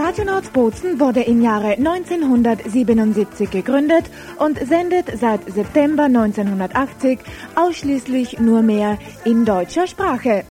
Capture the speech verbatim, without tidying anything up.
Radio Nordsbozen wurde im Jahre neunzehnhundertsiebenundsiebzig gegründet und sendet seit September neunzehnhundertachtzig ausschließlich nur mehr in deutscher Sprache.